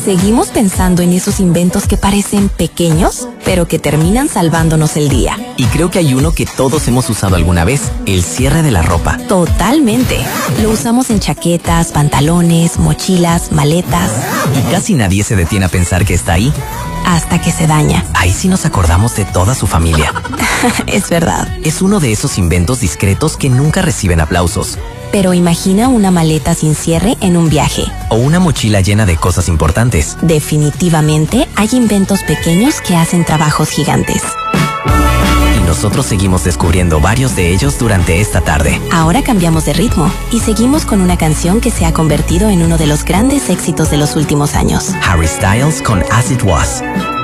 Seguimos pensando en esos inventos que parecen pequeños, pero que terminan salvándonos el día. Y creo que hay uno que todos hemos usado alguna vez, el cierre de la ropa. Totalmente. Lo usamos en chaquetas, pantalones, mochilas, maletas. Y casi nadie se detiene a pensar que está ahí. Hasta que se daña. Ahí sí nos acordamos de toda su familia. Es verdad. Es uno de esos inventos discretos que nunca reciben aplausos. Pero imagina una maleta sin cierre en un viaje. O una mochila llena de cosas importantes. Definitivamente hay inventos pequeños que hacen trabajos gigantes. Y nosotros seguimos descubriendo varios de ellos durante esta tarde. Ahora cambiamos de ritmo y seguimos con una canción que se ha convertido en uno de los grandes éxitos de los últimos años. Harry Styles con As It Was.